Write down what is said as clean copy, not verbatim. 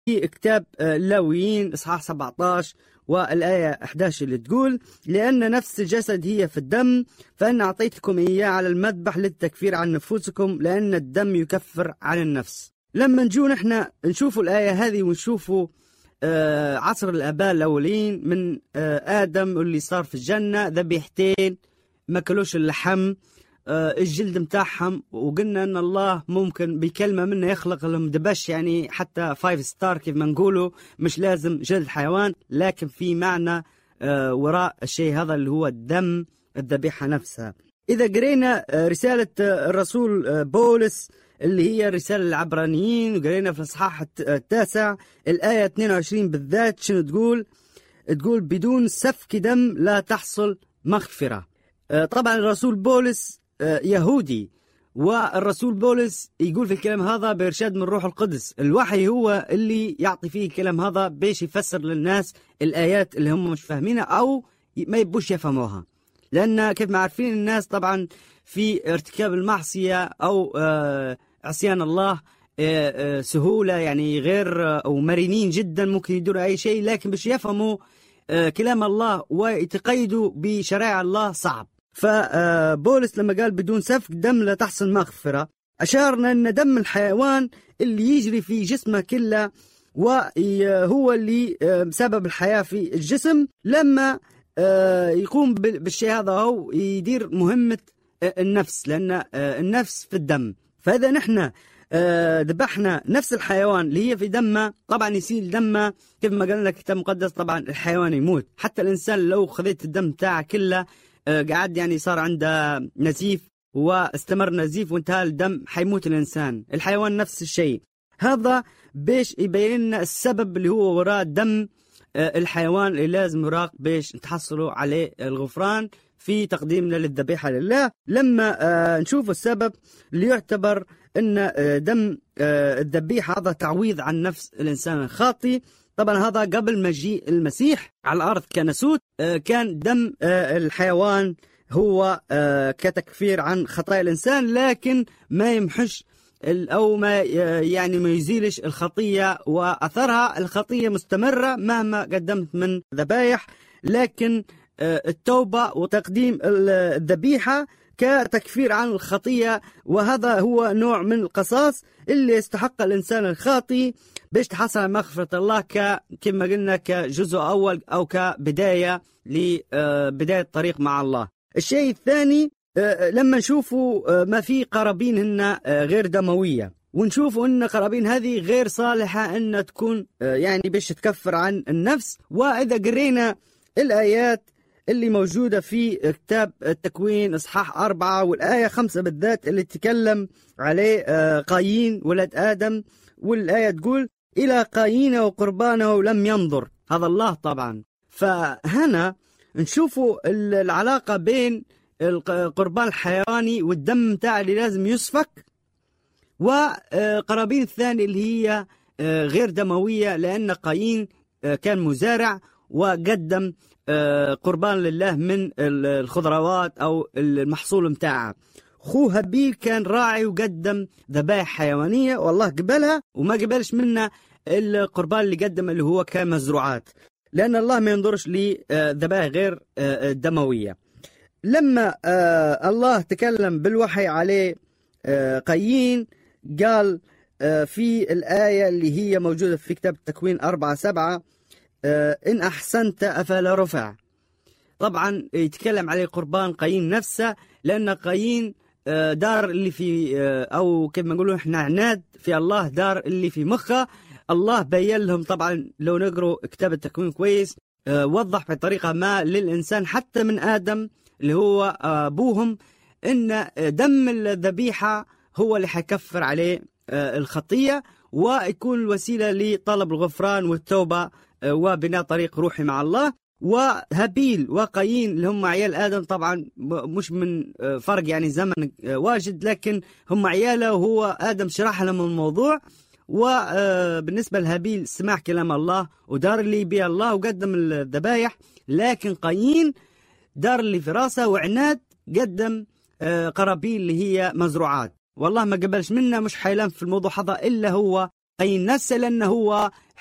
في كتاب اللاويين إصحاح 17 والآية 11 اللي تقول: لأن نفس الجسد هي في الدم، فأنا أعطيتكم إياه على المذبح للتكفير عن نفوسكم، لأن الدم يكفر عن النفس. لما نجو نحن نشوفوا الآية هذه ونشوفوا عصر الآباء الأولين من آدم واللي صار في الجنة، ذبيحتين ما كلوش اللحم، الجلد متاعهم، وقلنا أن الله ممكن بكلمة منه يخلق لهم دبش، يعني حتى 5 ستار كيف ما نقولوا، مش لازم جلد حيوان، لكن في معنى وراء الشيء هذا اللي هو الدم الذبيحة نفسها. إذا قرينا رسالة الرسول بولس اللي هي رسالة العبرانيين، وقرينا في الإصحاح 9 الآية 22 بالذات، شنو تقول؟ تقول: بدون سفك دم لا تحصل مغفرة. طبعا الرسول بولس يهودي، والرسول بولس يقول في الكلام هذا بإرشاد من روح القدس. الوحي هو اللي يعطي فيه الكلام هذا بيش يفسر للناس الآيات اللي هم مش فاهمينها أو ما يبوش يفهموها، لأن كيف ما عارفين الناس طبعا في ارتكاب المعصية أو عصيان الله سهولة، يعني غير أو مرنين جدا، ممكن يدوروا أي شيء، لكن مش يفهموا كلام الله ويتقيدوا بشرائع الله صعب. فبولس لما قال بدون سفك دم لا تحصل مغفرة، أشارنا أن دم الحيوان اللي يجري في جسمه كله وهو اللي سبب الحياة في الجسم، لما يقوم بالشيء هذا هو يدير مهمة النفس، لأن النفس في الدم. فإذا نحن ذبحنا نفس الحيوان اللي هي في دمه، طبعا يسيل دمه كيف ما قال لك الكتاب المقدس، طبعا الحيوان يموت. حتى الإنسان لو خذيت الدم تاعه كله قاعد يعني صار عنده نزيف واستمر نزيف وانتهى الدم، حيموت الإنسان. الحيوان نفس الشيء. هذا بيش يبين لنا السبب اللي هو وراء دم الحيوان اللي لازم يراق بيش نتحصلوا عليه الغفران في تقديمنا للذبيحة لله. لما نشوف السبب اللي يعتبر أن دم الذبيحة هذا تعويض عن نفس الإنسان الخاطي. طبعا هذا قبل مجيء المسيح على الأرض كنسوت، كان دم الحيوان هو كتكفير عن خطايا الإنسان، لكن ما يمحش أو ما يعني ما يزيلش الخطية وأثرها. الخطية مستمرة مهما قدمت من ذبايح، لكن التوبة وتقديم الذبيحة كتكفير عن الخطية، وهذا هو نوع من القصاص اللي يستحق الإنسان الخاطي باش تحصل على مغفرة الله كما قلنا كجزء أول أو كبداية لبداية الطريق مع الله. الشيء الثاني لما نشوفوا ما في قرابين هن غير دموية، ونشوفوا أن قرابين هذه غير صالحة أن تكون يعني باش تكفر عن النفس. وإذا قرينا الآيات اللي موجودة في كتاب التكوين إصحاح 4 والآية 5 بالذات اللي تتكلم عليه قايين ولد آدم، والآية تقول: إلى قايين وقربانه لم ينظر. هذا الله طبعا. فهنا نشوفوا العلاقة بين القربان الحيواني والدم متاع اللي لازم يسفك، وقرابين الثاني اللي هي غير دموية، لأن قايين كان مزارع وقدم قربان لله من الخضروات أو المحصول متاعه. خوه هابيل كان راعي وقدم ذبائح حيوانية، والله قبلها وما قبلش منه القربان اللي قدم اللي هو كمزروعات، لأن الله ما ينظرش لذبائح غير دموية. لما الله تكلم بالوحي عليه قايين، قال في الآية اللي هي موجودة في كتاب التكوين 4:7: إن أحسنت أفلا رفع. طبعا يتكلم عليه قربان قايين نفسه، لأن قايين دار اللي في أو كيف ما نقولوا إحنا عناد في الله، دار اللي في مخه. الله بين لهم طبعا لو نقروا كتاب التكوين كويس، وضح بطريقة ما للإنسان حتى من آدم اللي هو أبوهم، إن دم الذبيحة هو اللي حيكفر عليه الخطية ويكون الوسيلة لطلب الغفران والتوبة وبناء طريق روحي مع الله. وهابيل وقايين اللي هم عيال آدم، طبعا مش من فرق يعني زمن واجد، لكن هم عياله وهو آدم شرح لهم الموضوع. وبالنسبة لهابيل سمع كلام الله ودار اللي بيه الله وقدم الذبايح، لكن قايين دار اللي في راسه وعناد قدم قرابين اللي هي مزروعات، والله ما قبلش منه، مش حيلان في الموضوع هذا إلا هو قايين نفسه لأنه هو